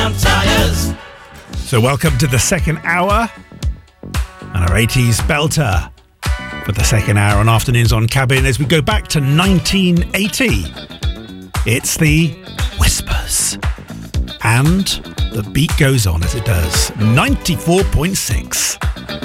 Tires. So welcome to the second hour and our 80s belter for the second hour on Afternoons on Cabin as we go back to 1980. It's the Whispers. And the beat goes on as it does. 94.6.